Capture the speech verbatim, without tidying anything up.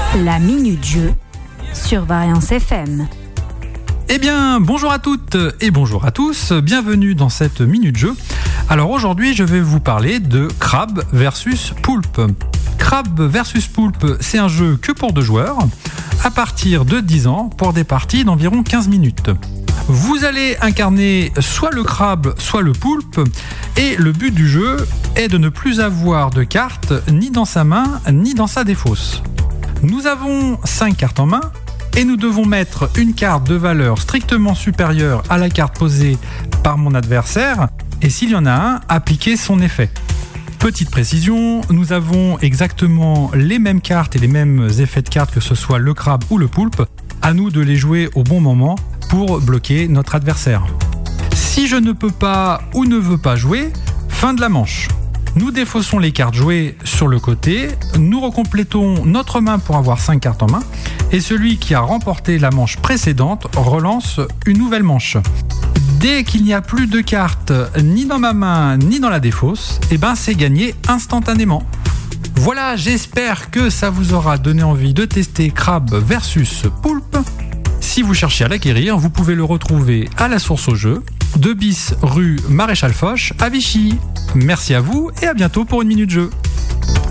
La Minute Jeu sur Variance F M. Eh bien, bonjour à toutes et bonjour à tous, bienvenue dans cette Minute Jeu. Alors aujourd'hui, je vais vous parler de crabe versus poulpe. Crabe versus poulpe, c'est un jeu que pour deux joueurs, à partir de dix ans, pour des parties d'environ quinze minutes. Vous allez incarner soit le crabe, soit le poulpe, et le but du jeu est de ne plus avoir de cartes ni dans sa main, ni dans sa défausse. Nous avons cinq cartes en main, et nous devons mettre une carte de valeur strictement supérieure à la carte posée par mon adversaire, et s'il y en a un, appliquer son effet. Petite précision, nous avons exactement les mêmes cartes et les mêmes effets de cartes que ce soit le crabe ou le poulpe. À nous de les jouer au bon moment pour bloquer notre adversaire. Si je ne peux pas ou ne veux pas jouer, fin de la manche. Nous défaussons les cartes jouées sur le côté, nous recomplétons notre main pour avoir cinq cartes en main, et celui qui a remporté la manche précédente relance une nouvelle manche. Dès qu'il n'y a plus de cartes ni dans ma main ni dans la défausse, eh ben c'est gagné instantanément. Voilà, j'espère que ça vous aura donné envie de tester crabe versus poulpe. Si vous cherchez à l'acquérir, vous pouvez le retrouver à la source au jeu, deux bis rue Maréchal Foch à Vichy. Merci à vous et à bientôt pour une minute jeu.